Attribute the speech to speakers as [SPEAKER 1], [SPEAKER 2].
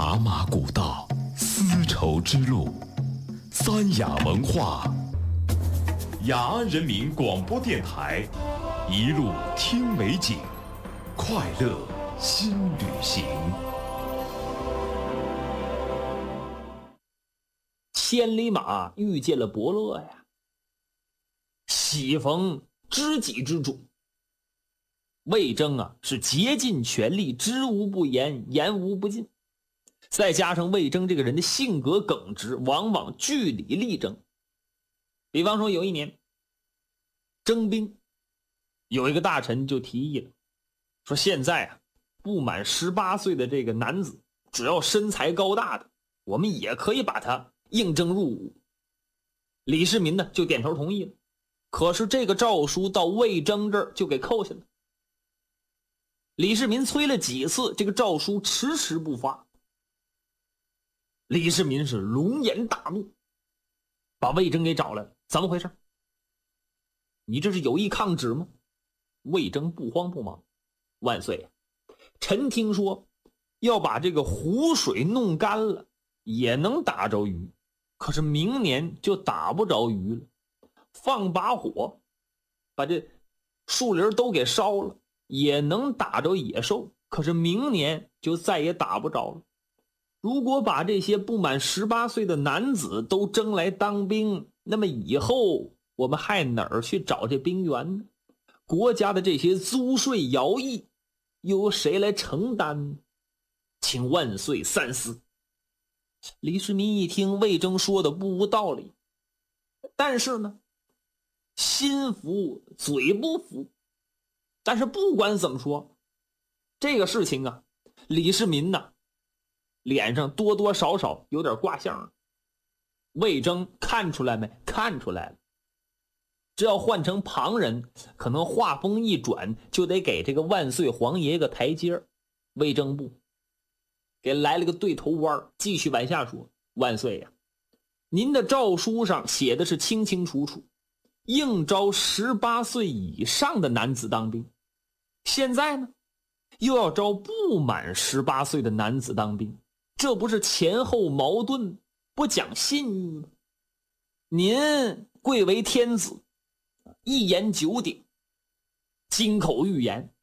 [SPEAKER 1] 茶马古道，丝绸之路，三雅文化，雅安人民广播电台，一路听美景，快乐新旅行。
[SPEAKER 2] 千里马遇见了伯乐呀，喜逢知己之主。魏征啊，是竭尽全力，知无不言，言无不尽。再加上魏征这个人的性格耿直，往往据理力争。比方说有一年征兵，有一个大臣就提议了，说现在啊，不满18岁的这个男子，只要身材高大的，我们也可以把他应征入伍。李世民呢就点头同意了。可是这个诏书到魏征这儿就给扣下了。李世民催了几次，这个诏书迟迟不发。李世民是龙颜大怒，把魏征给找来了。怎么回事？你这是有意抗旨吗？魏征不慌不忙，万岁，臣听说要把这个湖水弄干了也能打着鱼，可是明年就打不着鱼了。放把火把这树林都给烧了也能打着野兽，可是明年就再也打不着了。如果把这些不满18岁的男子都征来当兵，那么以后我们还哪儿去找这兵源呢？国家的这些租税徭役又由谁来承担呢？请万岁三思。李世民一听魏征说的不无道理，但是呢，心服嘴不服。但是不管怎么说，这个事情啊，李世民呢脸上多多少少有点挂相。魏征看出来没？看出来了。这要换成旁人，可能话锋一转就得给这个万岁皇爷个台阶。魏征不，给来了个对头弯，继续往下说。万岁呀，您的诏书上写的是清清楚楚，应招18岁以上的男子当兵。现在呢，又要招不满18岁的男子当兵，这不是前后矛盾，不讲信誉吗？您贵为天子，一言九鼎，金口玉言，